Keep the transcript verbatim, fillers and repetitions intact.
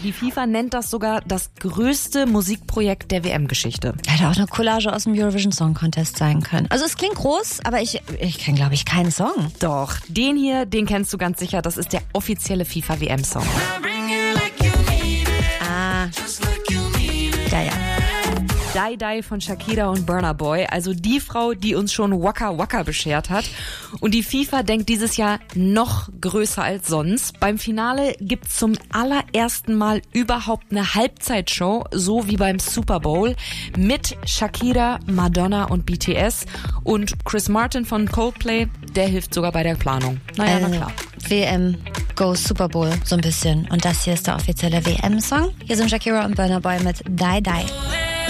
Die FIFA nennt das sogar das größte Musikprojekt der W M-Geschichte. Hätte auch eine Collage aus dem Eurovision Song Contest sein können. Also es klingt groß, aber ich, ich kenne, glaube ich, keinen Song. Doch, den hier, den kennst du ganz sicher. Das ist der offizielle FIFA-W M-Song. Ah, ja, ja. Die Die von Shakira und Burna Boy, also die Frau, die uns schon Waka Waka beschert hat. Und die FIFA denkt dieses Jahr noch größer als sonst. Beim Finale gibt's zum allerersten Mal überhaupt eine Halbzeitshow, so wie beim Super Bowl, mit Shakira, Madonna und B T S. Und Chris Martin von Coldplay, der hilft sogar bei der Planung. Naja, also, na klar. W M, Go Super Bowl, so ein bisschen. Und das hier ist der offizielle W M-Song. Hier sind Shakira und Burna Boy mit Die Die.